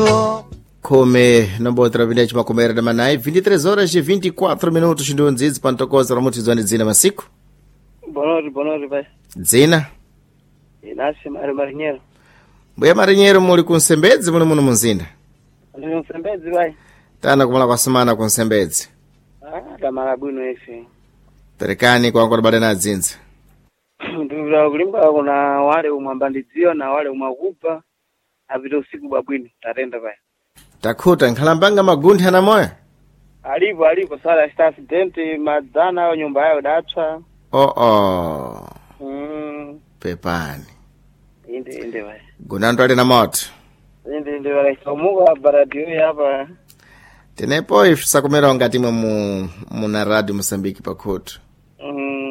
Come não pode trabalhar de uma comer da manhã, 23 horas e 24 minutos de um dia para tocar muito zone zina masico. Boa noite, vai. Zina. Inácio marinheiro. Boa marinheiro muri com sembedzi muno munzinda. Não sembedzi vai. Tana kumala kwa semana com sembedzi. Kamala bwino ese. Terekani kwa ngora na zinza. Ndivyo kulimba kuna wale umwambandizio na wale umakupa. Avito usiku babwino tarenda vai. Takuta nkhalambanga magundi hana moyo. Alipo sala accident madzana au nyumba yao datwa. Pepani. Inde vai. Gunando ali na moto. Inde vai. Somuga baradio hapa. Tenepo ifisa kumeronga timu mu na radio Mozambique pakoto.